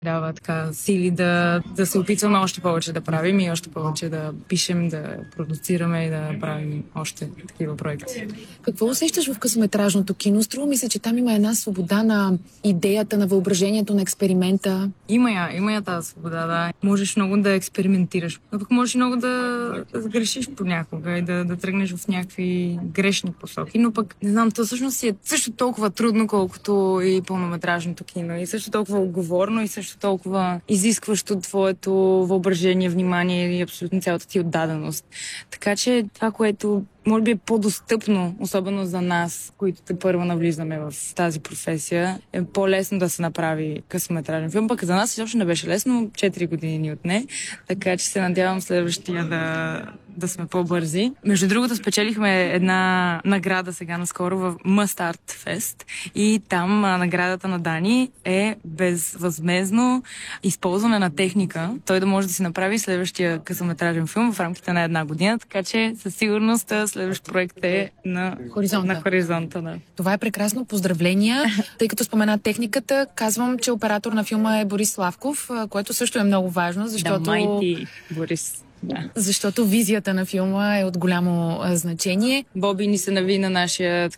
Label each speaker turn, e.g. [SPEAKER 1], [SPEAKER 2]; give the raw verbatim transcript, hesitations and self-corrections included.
[SPEAKER 1] Дава така сили да, да се опитваме още повече да правим и още повече да пишем, да продуцираме и да правим още такива проекти.
[SPEAKER 2] Какво усещаш в късометражното кино? Струва ми се, че там има една свобода на идеята, на въображението, на експеримента.
[SPEAKER 1] Има я, има я тази свобода, да. Можеш много да експериментираш, но пък можеш много да, да сгрешиш понякога и да, да тръгнеш в някакви грешни посоки. Но пък, не знам, то всъщност си е също толкова трудно, колкото и пълнометражното кино. И също толкова отговорно, и също толкова изискващо твоето въображение, внимание и абсолютно цялата ти отдаденост. Така че това, което може би е по-достъпно, особено за нас, които те първо навлизаме в тази професия, е по-лесно да се направи късометражен филм. Пък за нас изобщо не беше лесно, четири години ни отне, така че се надявам следващия да, да сме по-бързи. Между другото, спечелихме една награда сега наскоро в Must Art Fest и там а, наградата на Дани е безвъзмездно използване на техника. Той да може да си направи следващия късометражен филм в рамките на една година, така че със сигурност следващ проект е на
[SPEAKER 2] хоризонта.
[SPEAKER 1] На хоризонта да.
[SPEAKER 2] Това е прекрасно. Поздравления. Тъй като спомена техниката, казвам, че оператор на филма е Борис Славков, което също е много важно, защото...
[SPEAKER 1] Да, майти Борис. Да.
[SPEAKER 2] Защото визията на филма е от голямо а, значение.
[SPEAKER 1] Боби ни се нави на нашия